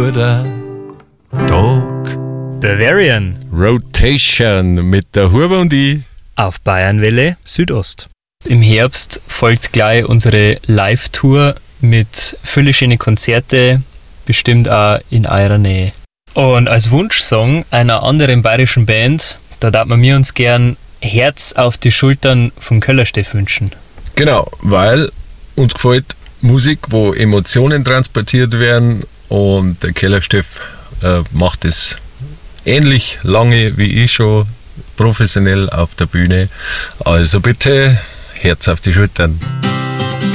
guter Tag. Bavarian Rotation mit der Huber und ich. auf Bayernwelle Südost. Im Herbst folgt gleich unsere Live-Tour mit viele schöne Konzerte, bestimmt auch in eurer Nähe. Und als Wunschsong einer anderen bayerischen Band, da darf man mir uns gern Herz auf die Schultern vom Köllersteff wünschen. Genau, weil uns gefällt Musik, wo Emotionen transportiert werden, und der Kellersteff macht es ähnlich lange wie ich schon professionell auf der Bühne. Also bitte Herz auf die Schultern.